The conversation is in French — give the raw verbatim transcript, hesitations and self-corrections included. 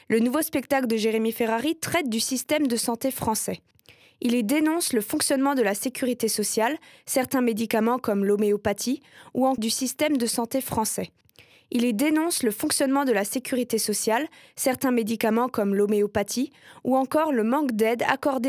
Le nouveau spectacle de Jérémy Ferrari traite du système de santé français. Il y dénonce le fonctionnement de la sécurité sociale, certains médicaments comme l'homéopathie, ou encore du système de santé français. Il y dénonce le fonctionnement de la sécurité sociale, certains médicaments comme l'homéopathie, ou encore le manque d'aide accordée